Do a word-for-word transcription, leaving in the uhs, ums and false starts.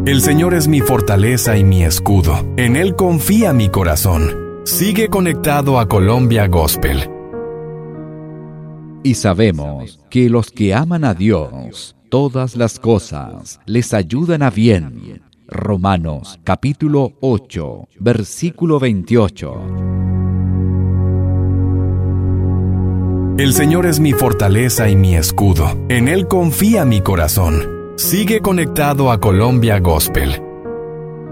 El Señor es mi fortaleza y mi escudo. En Él confía mi corazón. Sigue conectado a Colombia Gospel. Y sabemos que los que aman a Dios, todas las cosas les ayudan a bien. Romanos capítulo ocho, versículo veintiocho. El Señor es mi fortaleza y mi escudo. En Él confía mi corazón. Sigue conectado a Colombia Gospel.